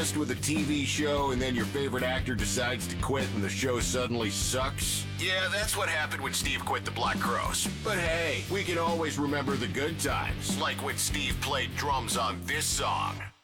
with a TV show and then your favorite actor decides to quit and the show suddenly sucks? Yeah, that's what happened when Steve quit the Black Crowes. But hey, we can always remember the good times, like when Steve played drums on this song.